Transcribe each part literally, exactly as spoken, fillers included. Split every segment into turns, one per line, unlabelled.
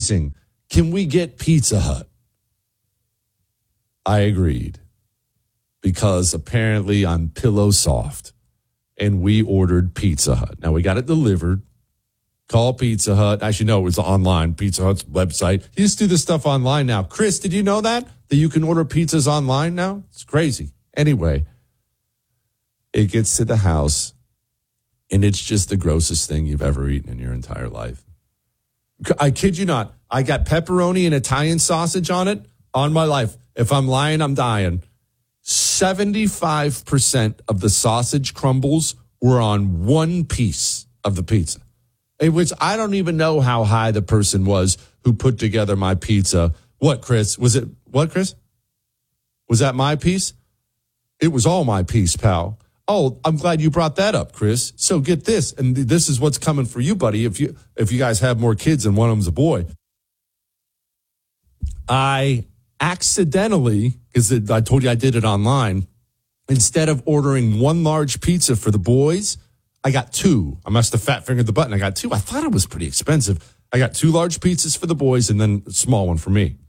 pressing. Can we get Pizza Hut? I agreed because apparently I'm pillow soft and we ordered Pizza Hut. Now we got it delivered. Call Pizza Hut. Actually, no, it was online, Pizza Hut's website. You just do this stuff online now. Chris, did you know that? That you can order pizzas online now? It's crazy. Anyway, it gets to the house and it's just the grossest thing you've ever eaten in your entire life. I kid you not. I got pepperoni and Italian sausage on it on my life. If I'm lying, I'm dying. seventy-five percent of the sausage crumbles were on one piece of the pizza. In which I don't even know how high the person was who put together my pizza. What, Chris? Was it, what, Chris? Was that my piece? It was all my piece, pal. Oh, I'm glad you brought that up, Chris. So get this, and this is what's coming for you, buddy, if you if you guys have more kids and one of them's a boy. I accidentally, because I told you I did it online, instead of ordering one large pizza for the boys, I got two. I must have fat fingered the button. I got two. I thought it was pretty expensive. I got two large pizzas for the boys and then a small one for me.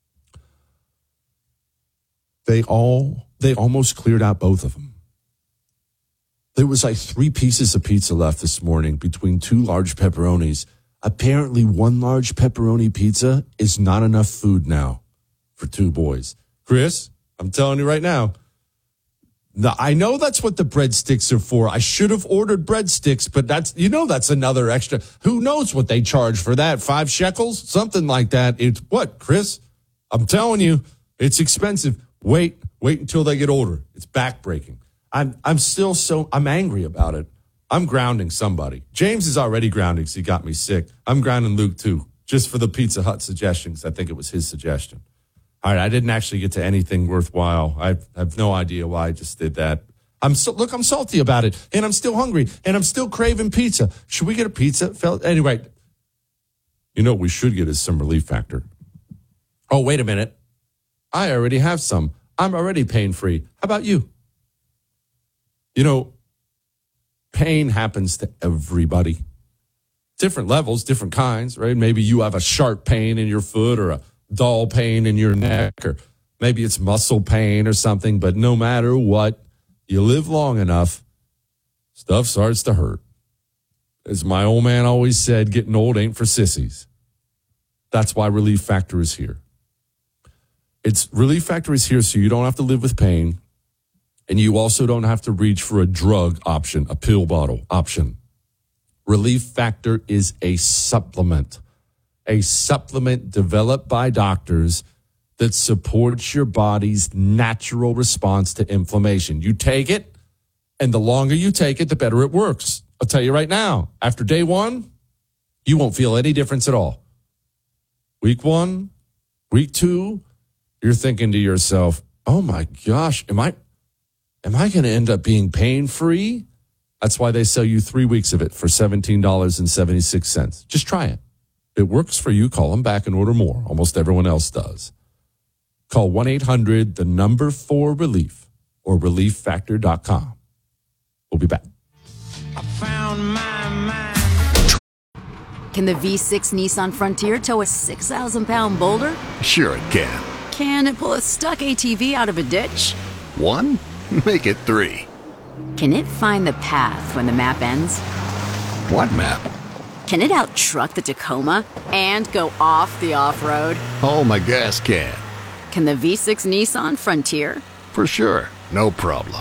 They all, they almost cleared out both of them. There was like three pieces of pizza left this morning between two large pepperonis. Apparently one large pepperoni pizza is not enough food now for two boys. Chris, I'm telling you right now, now, I know that's what the breadsticks are for. I should have ordered breadsticks, but that's, you know, that's another extra. Who knows what they charge for that? Five shekels? Something like that. It's what, Chris? I'm telling you, it's expensive. Wait, wait until they get older. It's backbreaking. I'm, I'm still so, I'm angry about it. I'm grounding somebody. James is already grounding because he got me sick. I'm grounding Luke too, just for the Pizza Hut suggestions. I think it was his suggestion. All right, I didn't actually get to anything worthwhile. I have no idea why I just did that. I'm so, look, I'm salty about it, and I'm still hungry, and I'm still craving pizza. Should we get a pizza? Anyway, you know what we should get is some Relief Factor. Oh, wait a minute. I already have some. I'm already pain-free. How about you? You know, pain happens to everybody. Different levels, different kinds, right? Maybe you have a sharp pain in your foot or a dull pain in your neck, or maybe it's muscle pain or something, but no matter what, you live long enough, stuff starts to hurt. As my old man always said, getting old ain't for sissies. That's why Relief Factor is here. It's Relief Factor is here so you don't have to live with pain, and you also don't have to reach for a drug option, a pill bottle option. Relief Factor is a supplement. A supplement developed by doctors that supports your body's natural response to inflammation. You take it, and the longer you take it, the better it works. I'll tell you right now, after day one, you won't feel any difference at all. Week one, week two, you're thinking to yourself, oh my gosh, am I, am I going to end up being pain-free? That's why they sell you three weeks of it for seventeen dollars and seventy-six cents. Just try it. It works for you. Call them back and order more. Almost everyone else does. Call one eight hundred, the number four relief, or relief factor dot com. We'll be back.
I found my mind.
Can the V six Nissan Frontier tow a six thousand pound boulder?
Sure it can.
Can it pull a stuck A T V out of a ditch?
One? Make it three.
Can it find the path when the map ends?
What map?
Can it out-truck the Tacoma and go off the off-road?
Oh, my gas can.
Can the V six Nissan Frontier?
For sure. No problem.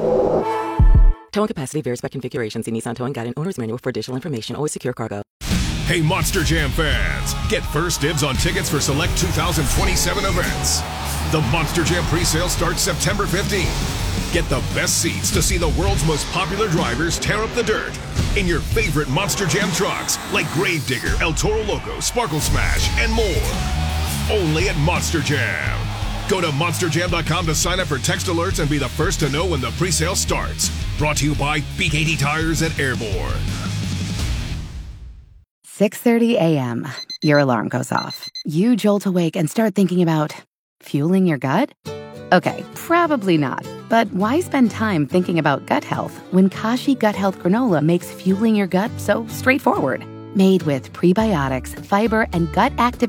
Towing capacity varies by configuration. See Nissan Towing Guide and Owner's Manual for additional information. Always secure cargo.
Hey, Monster Jam fans. Get first dibs on tickets for select two thousand twenty-seven events. The Monster Jam presale starts September fifteenth. Get the best seats to see the world's most popular drivers tear up the dirt in your favorite Monster Jam trucks like Gravedigger, El Toro Loco, Sparkle Smash, and more. Only at Monster Jam. Go to monster jam dot com to sign up for text alerts and be the first to know when the presale starts. Brought to you by B K T Tires and Airborne.
six thirty a.m. Your alarm goes off. You jolt awake and start thinking about fueling your gut? Okay, probably not. But why spend time thinking about gut health when Kashi Gut Health Granola makes fueling your gut so straightforward? Made with prebiotics, fiber, and gut-activated